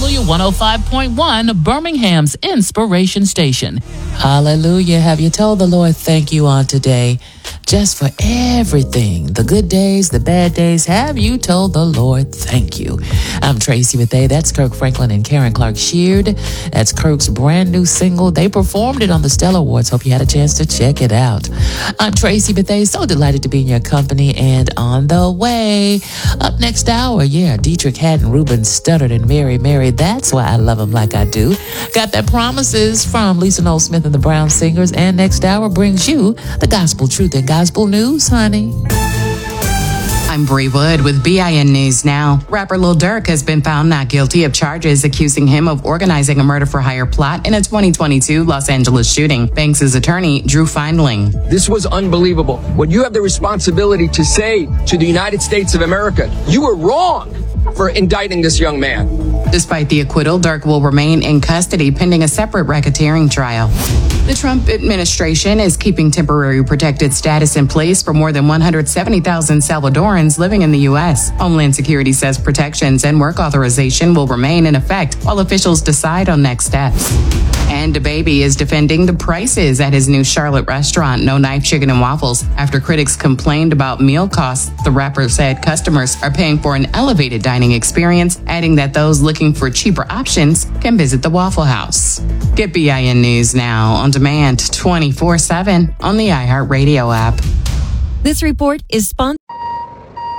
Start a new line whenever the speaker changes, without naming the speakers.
Hallelujah 105.1, Birmingham's Inspiration Station.
Hallelujah. Have you told the Lord thank you on today? Just for everything, the good days, the bad days, have you told the Lord thank you? I'm Tracy Bethea. That's Kirk Franklin and Karen Clark Sheard. That's Kirk's brand new single. They performed it on the Stellar Awards. Hope you had a chance to check it out. I'm Tracy Bethea. So delighted to be in your company and on the way. Up next hour, Dietrich Haddon, Ruben Studdard, and Mary. That's why I love them like I do. Got that Promises from Lisa Noel Smith and the Brown Singers. And next hour brings you the gospel truth and gospel news, honey.
I'm Bree Wood with BIN News Now. Rapper Lil Durk has been found not guilty of charges accusing him of organizing a murder-for-hire plot in a 2022 Los Angeles shooting. Banks' attorney, Drew Findling.
This was unbelievable. What you have the responsibility to say to the United States of America, you were wrong for indicting this young man.
Despite the acquittal, Durk will remain in custody pending a separate racketeering trial. The Trump administration is keeping temporary protected status in place for more than 170,000 Salvadorans living in the U.S. Homeland Security says protections and work authorization will remain in effect while officials decide on next steps. And DaBaby is defending the prices at his new Charlotte restaurant, No Knife Chicken and Waffles. After critics complained about meal costs, the rapper said customers are paying for an elevated dining experience, adding that those looking for cheaper options can visit the Waffle House. Get BIN News Now on demand 24/7 on the iHeartRadio app.
This report is sponsored